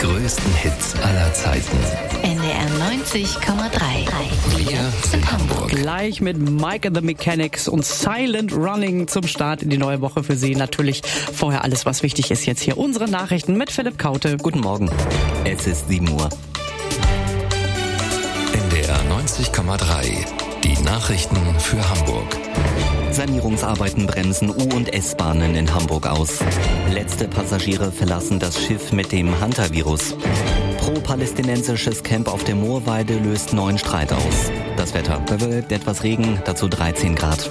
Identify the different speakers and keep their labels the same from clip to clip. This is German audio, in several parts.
Speaker 1: größten Hits aller Zeiten.
Speaker 2: NDR 90,3.
Speaker 1: Wir sind Hamburg.
Speaker 3: Gleich mit Mike and the Mechanics und Silent Running zum Start in die neue Woche für Sie. Natürlich vorher alles, was wichtig ist. Jetzt hier unsere Nachrichten mit Philipp Kaute.
Speaker 4: Guten Morgen. Es ist 7 Uhr.
Speaker 1: NDR 90,3. Die Nachrichten für Hamburg.
Speaker 4: Sanierungsarbeiten bremsen U- und S-Bahnen in Hamburg aus. Letzte Passagiere verlassen das Schiff mit dem Hunter-Virus. Pro-palästinensisches Camp auf der Moorweide löst neuen Streit aus. Das Wetter, da wird etwas Regen, dazu 13 Grad.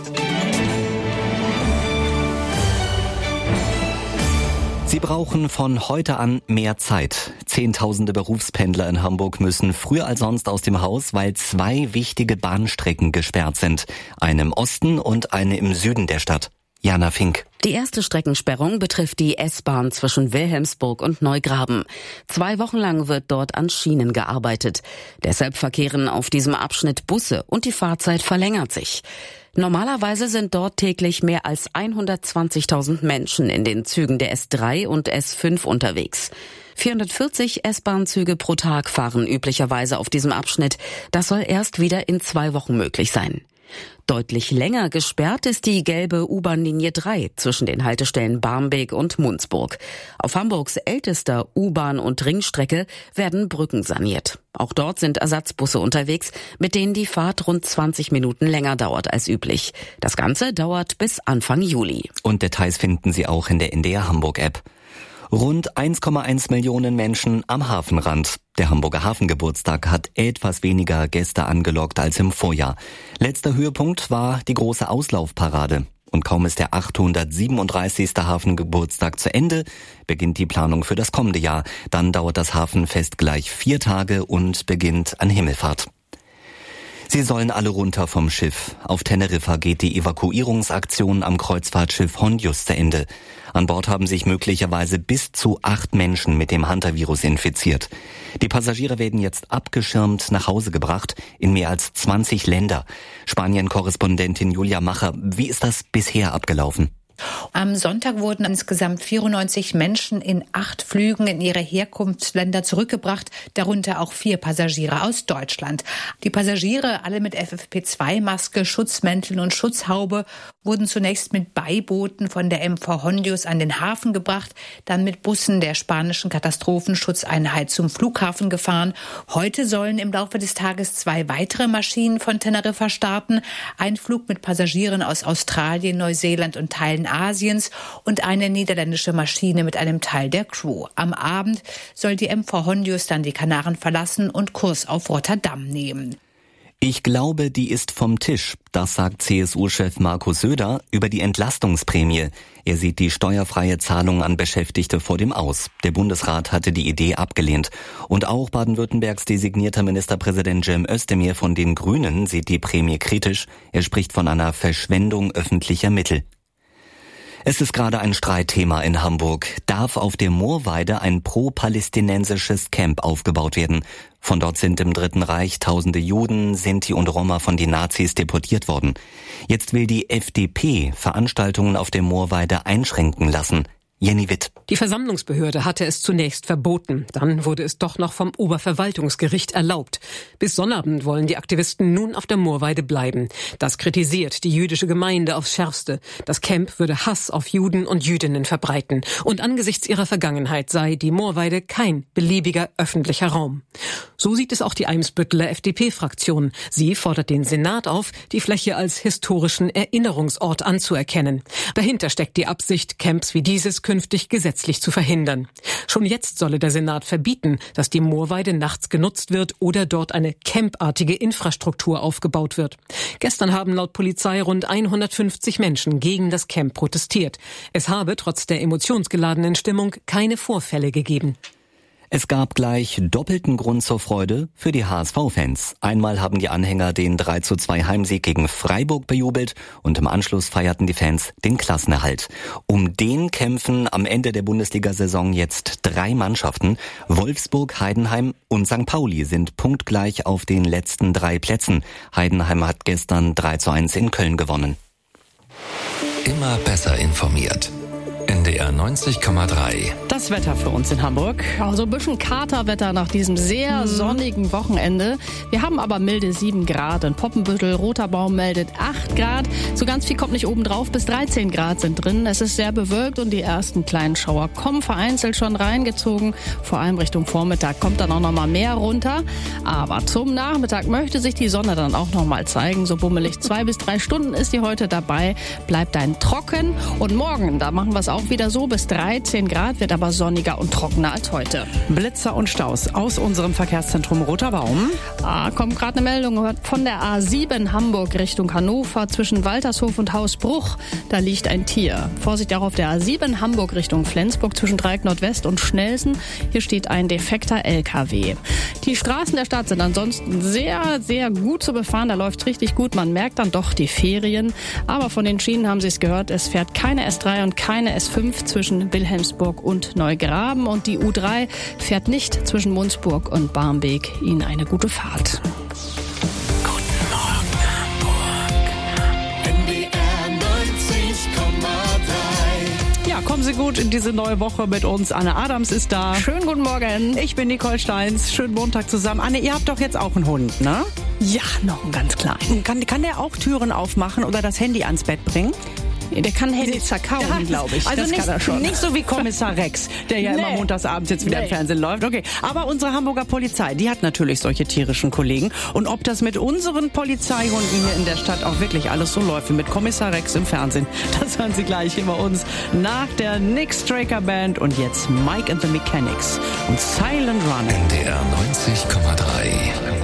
Speaker 4: Sie brauchen von heute an mehr Zeit. Zehntausende Berufspendler in Hamburg müssen früher als sonst aus dem Haus, weil 2 wichtige Bahnstrecken gesperrt sind. Eine im Osten und eine im Süden der Stadt. Jana Fink.
Speaker 5: Die erste Streckensperrung betrifft die S-Bahn zwischen Wilhelmsburg und Neugraben. 2 Wochen lang wird dort an Schienen gearbeitet. Deshalb verkehren auf diesem Abschnitt Busse und die Fahrzeit verlängert sich. Normalerweise sind dort täglich mehr als 120.000 Menschen in den Zügen der S3 und S5 unterwegs. 440 S-Bahn-Züge pro Tag fahren üblicherweise auf diesem Abschnitt. Das soll erst wieder in 2 Wochen möglich sein. Deutlich länger gesperrt ist die gelbe U-Bahn-Linie 3 zwischen den Haltestellen Barmbek und Mundsburg. Auf Hamburgs ältester U-Bahn- und Ringstrecke werden Brücken saniert. Auch dort sind Ersatzbusse unterwegs, mit denen die Fahrt rund 20 Minuten länger dauert als üblich. Das Ganze dauert bis Anfang Juli.
Speaker 4: Und Details finden Sie auch in der NDR Hamburg-App. Rund 1,1 Millionen Menschen am Hafenrand. Der Hamburger Hafengeburtstag hat etwas weniger Gäste angelockt als im Vorjahr. Letzter Höhepunkt war die große Auslaufparade. Und kaum ist der 837. Hafengeburtstag zu Ende, beginnt die Planung für das kommende Jahr. Dann dauert das Hafenfest gleich 4 Tage und beginnt an Himmelfahrt. Sie sollen alle runter vom Schiff. Auf Teneriffa geht die Evakuierungsaktion am Kreuzfahrtschiff Hondius zu Ende. An Bord haben sich möglicherweise bis zu 8 Menschen mit dem Hunter-Virus infiziert. Die Passagiere werden jetzt abgeschirmt nach Hause gebracht in mehr als 20 Länder. Spanien-Korrespondentin Julia Macher, wie ist das bisher abgelaufen?
Speaker 6: Am Sonntag wurden insgesamt 94 Menschen in 8 Flügen in ihre Herkunftsländer zurückgebracht, darunter auch 4 Passagiere aus Deutschland. Die Passagiere, alle mit FFP2-Maske, Schutzmänteln und Schutzhaube, wurden zunächst mit Beibooten von der MV Hondius an den Hafen gebracht, dann mit Bussen der spanischen Katastrophenschutzeinheit zum Flughafen gefahren. Heute sollen im Laufe des Tages 2 weitere Maschinen von Teneriffa starten. Ein Flug mit Passagieren aus Australien, Neuseeland und Teilen Asiens und eine niederländische Maschine mit einem Teil der Crew. Am Abend soll die MV Hondius dann die Kanaren verlassen und Kurs auf Rotterdam nehmen.
Speaker 4: Ich glaube, die ist vom Tisch. Das sagt CSU-Chef Markus Söder über die Entlastungsprämie. Er sieht die steuerfreie Zahlung an Beschäftigte vor dem Aus. Der Bundesrat hatte die Idee abgelehnt. Und auch Baden-Württembergs designierter Ministerpräsident Cem Özdemir von den Grünen sieht die Prämie kritisch. Er spricht von einer Verschwendung öffentlicher Mittel. Es ist gerade ein Streitthema in Hamburg. Darf auf der Moorweide ein pro-palästinensisches Camp aufgebaut werden? Von dort sind im Dritten Reich tausende Juden, Sinti und Roma von den Nazis deportiert worden. Jetzt will die FDP Veranstaltungen auf der Moorweide einschränken lassen. Jenny Witt.
Speaker 7: Die Versammlungsbehörde hatte es zunächst verboten. Dann wurde es doch noch vom Oberverwaltungsgericht erlaubt. Bis Sonnabend wollen die Aktivisten nun auf der Moorweide bleiben. Das kritisiert die jüdische Gemeinde aufs Schärfste. Das Camp würde Hass auf Juden und Jüdinnen verbreiten. Und angesichts ihrer Vergangenheit sei die Moorweide kein beliebiger öffentlicher Raum. So sieht es auch die Eimsbütteler FDP-Fraktion. Sie fordert den Senat auf, die Fläche als historischen Erinnerungsort anzuerkennen. Dahinter steckt die Absicht, Camps wie dieses künftig gesetzlich zu verhindern. Schon jetzt solle der Senat verbieten, dass die Moorweide nachts genutzt wird oder dort eine campartige Infrastruktur aufgebaut wird. Gestern haben laut Polizei rund 150 Menschen gegen das Camp protestiert. Es habe trotz der emotionsgeladenen Stimmung keine Vorfälle gegeben.
Speaker 4: Es gab gleich doppelten Grund zur Freude für die HSV-Fans. Einmal haben die Anhänger den 3:2 Heimsieg gegen Freiburg bejubelt und im Anschluss feierten die Fans den Klassenerhalt. Um den kämpfen am Ende der Bundesliga-Saison jetzt 3 Mannschaften. Wolfsburg, Heidenheim und St. Pauli sind punktgleich auf den letzten 3 Plätzen. Heidenheim hat gestern 3:1 in Köln gewonnen.
Speaker 1: Immer besser informiert. NDR 90,3.
Speaker 3: Das Wetter für uns in Hamburg.
Speaker 8: Also ein bisschen Katerwetter nach diesem sehr sonnigen Wochenende. Wir haben aber milde 7 Grad in Poppenbüttel. Roter Baum meldet 8 Grad. So ganz viel kommt nicht oben drauf. Bis 13 Grad sind drin. Es ist sehr bewölkt und die ersten kleinen Schauer kommen vereinzelt schon reingezogen. Vor allem Richtung Vormittag kommt dann auch noch mal mehr runter. Aber zum Nachmittag möchte sich die Sonne dann auch noch mal zeigen. So bummelig 2 bis 3 Stunden ist die heute dabei. Bleibt dann trocken. Und morgen, da machen wir es auch wieder so. Bis 13 Grad, wird aber sonniger und trockener als heute.
Speaker 3: Blitzer und Staus aus unserem Verkehrszentrum Roter Baum.
Speaker 8: Kommt gerade eine Meldung von der A7 Hamburg Richtung Hannover zwischen Waltershof und Hausbruch. Da liegt ein Tier. Vorsicht auch auf der A7 Hamburg Richtung Flensburg zwischen Dreieck Nordwest und Schnelsen. Hier steht ein defekter LKW. Die Straßen der Stadt sind ansonsten sehr, sehr gut zu befahren. Da läuft richtig gut. Man merkt dann doch die Ferien. Aber von den Schienen haben Sie es gehört, es fährt keine S3 und keine S5 zwischen Wilhelmsburg und Neugraben. Und die U3 fährt nicht zwischen Munzburg und Barmbek. Ihnen eine gute Fahrt.
Speaker 1: Guten Morgen, Hamburg. NDR 90,3.
Speaker 3: Ja, kommen Sie gut in diese neue Woche mit uns. Anne Adams ist da.
Speaker 8: Schönen guten Morgen.
Speaker 3: Ich bin Nicole Steins. Schönen Montag zusammen. Anne, ihr habt doch jetzt auch einen Hund, ne?
Speaker 8: Ja, noch einen ganz kleinen.
Speaker 3: Kann der auch Türen aufmachen oder das Handy ans Bett bringen?
Speaker 8: Der kann Handy zerkauen, glaube ich.
Speaker 3: Also
Speaker 8: das kann er schon.
Speaker 3: Nicht so wie Kommissar Rex, der ja immer montagsabends jetzt wieder im Fernsehen läuft. Okay, aber unsere Hamburger Polizei, die hat natürlich solche tierischen Kollegen. Und ob das mit unseren Polizeihunden hier in der Stadt auch wirklich alles so läuft wie mit Kommissar Rex im Fernsehen, das hören Sie gleich hier bei uns nach der Nick Straker Band und jetzt Mike and the Mechanics und Silent Running.
Speaker 1: NDR 90,3.